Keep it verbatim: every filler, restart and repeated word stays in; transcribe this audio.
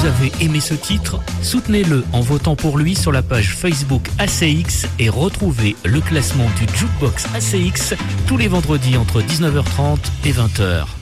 avez aimé ce titre, soutenez-le en votant pour lui sur la page Facebook A C X et retrouvez le classement du Jukebox A C X tous les vendredis entre dix-neuf heures trente et vingt heures.